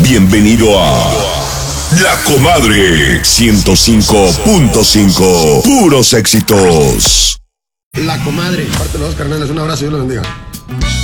Bienvenido a La Comadre 105.5. Puros éxitos. La Comadre. Parte los dos carnales. Un abrazo y Dios los bendiga.